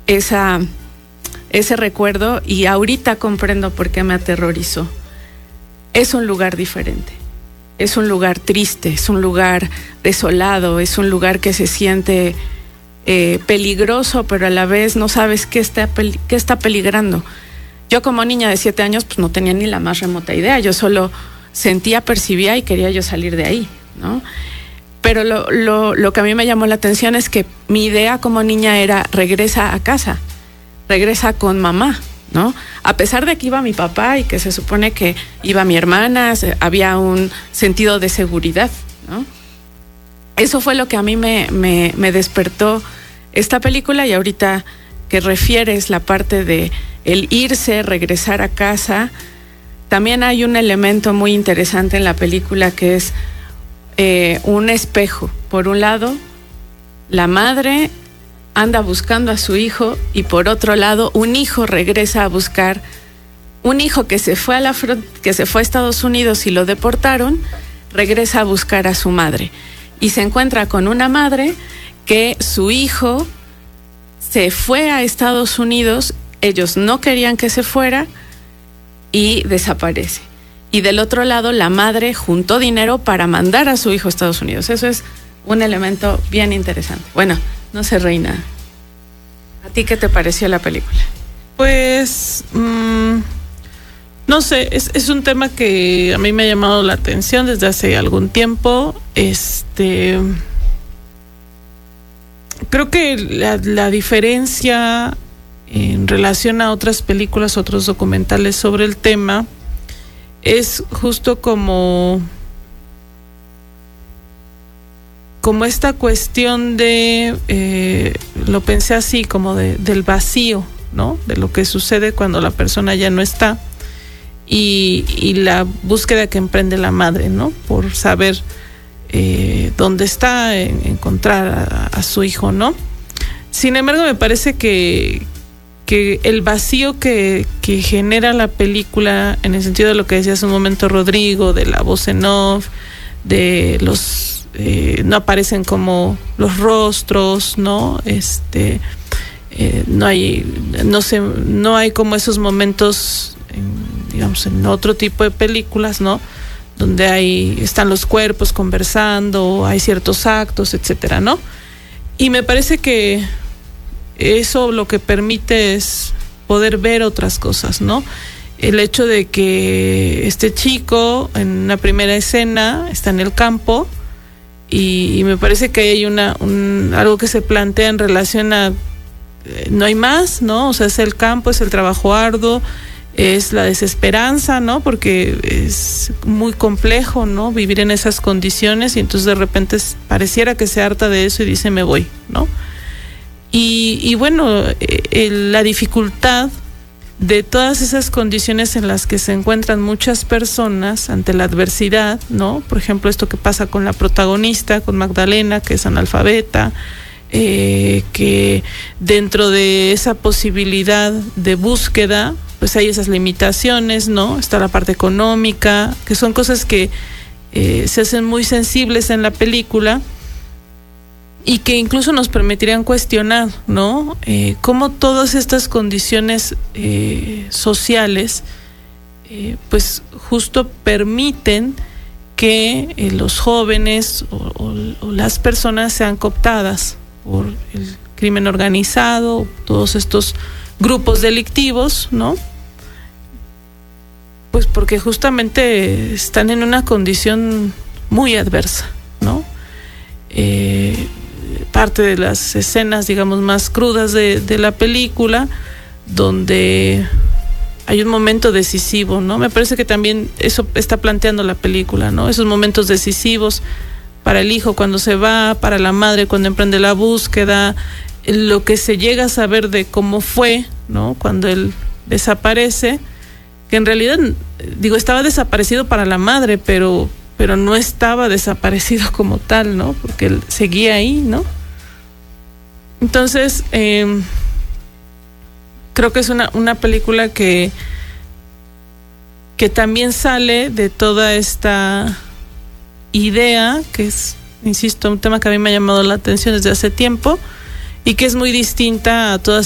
ese recuerdo, y ahorita comprendo por qué me aterrorizó. Es un lugar diferente, es un lugar triste, es un lugar desolado, es un lugar que se siente peligroso, pero a la vez no sabes qué está peligrando. Yo como niña de 7 años pues no tenía ni la más remota idea, yo solo sentía, percibía y quería yo salir de ahí, ¿no? Pero lo que a mí me llamó la atención es que mi idea como niña era: regresa a casa, regresa con mamá, ¿no? A pesar de que iba mi papá y que se supone que iba mi hermana, había un sentido de seguridad, ¿no? Eso fue lo que a mí me despertó esta película. Y ahorita que refieres la parte de el irse, regresar a casa, también hay un elemento muy interesante en la película que es un espejo. Por un lado, la madre anda buscando a su hijo, y por otro lado, un hijo regresa a buscar, un hijo que se fue a Estados Unidos y lo deportaron, regresa a buscar a su madre y se encuentra con una madre que su hijo se fue a Estados Unidos, ellos no querían que se fuera, y desaparece. Y del otro lado, la madre juntó dinero para mandar a su hijo a Estados Unidos. Eso es un elemento bien interesante. Bueno, no sé, Reina, ¿a ti qué te pareció la película? Pues, no sé, es un tema que a mí me ha llamado la atención desde hace algún tiempo. Creo que la diferencia en relación a otras películas, otros documentales sobre el tema, es justo como esta cuestión de, lo pensé así, como del vacío, ¿no? De lo que sucede cuando la persona ya no está, y la búsqueda que emprende la madre, ¿no? Por saber dónde está, encontrar a su hijo, ¿no? Sin embargo, me parece que el vacío que genera la película, en el sentido de lo que decía hace un momento Rodrigo, de la voz en off, de los no aparecen como los rostros, ¿no? No hay como esos momentos, digamos, en otro tipo de películas, ¿no? Donde están los cuerpos conversando, hay ciertos actos, etcétera, ¿no? Y me parece que eso lo que permite es poder ver otras cosas, ¿no? El hecho de que este chico en una primera escena está en el campo, y me parece que hay algo que se plantea en relación a no hay más, ¿no? O sea, es el campo, es el trabajo arduo, es la desesperanza, ¿no? Porque es muy complejo, ¿no? Vivir en esas condiciones, y entonces de repente pareciera que se harta de eso y dice me voy, ¿no? Y bueno, la dificultad de todas esas condiciones en las que se encuentran muchas personas ante la adversidad, ¿no? Por ejemplo, esto que pasa con la protagonista, con Magdalena, que es analfabeta, que dentro de esa posibilidad de búsqueda, pues hay esas limitaciones, ¿no? Está la parte económica, que son cosas que se hacen muy sensibles en la película, y que incluso nos permitirían cuestionar, ¿no? Cómo todas estas condiciones sociales, pues justo permiten que los jóvenes o las personas sean cooptadas por el crimen organizado, todos estos grupos delictivos, ¿no? Pues porque justamente están en una condición muy adversa, ¿no? Parte de las escenas, digamos, más crudas de la película, donde hay un momento decisivo, ¿no? Me parece que también eso está planteando la película, ¿no? Esos momentos decisivos para el hijo cuando se va, para la madre cuando emprende la búsqueda, lo que se llega a saber de cómo fue, ¿no? Cuando él desaparece, que en realidad, digo, estaba desaparecido para la madre, pero no estaba desaparecido como tal, ¿no? Porque él seguía ahí, ¿no? Entonces, creo que es una película que también sale de toda esta idea, que es, insisto, un tema que a mí me ha llamado la atención desde hace tiempo, y que es muy distinta a todas